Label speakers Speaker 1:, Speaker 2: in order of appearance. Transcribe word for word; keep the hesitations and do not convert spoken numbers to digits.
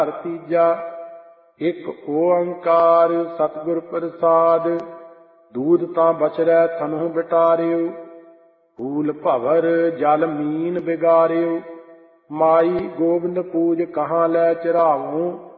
Speaker 1: ਤੀਜਾ ਇੱਕ ਓੰਕਾਰ ਸਤਿਗੁਰ ਪ੍ਰਸਾਦ। ਦੂਧ ਤਾਂ ਬਚਰੈ ਥਨਹੁ ਬਿਟਾਰਿਉ, ਫੂਲ ਭਵਰ ਜਲ ਮੀਨ ਬਿਗਾਰਿਉ। ਮਾਈ ਗੋਬਿੰਦ ਪੂਜ ਕਹਾਂ ਲੈ ਚਰਾਵਉ,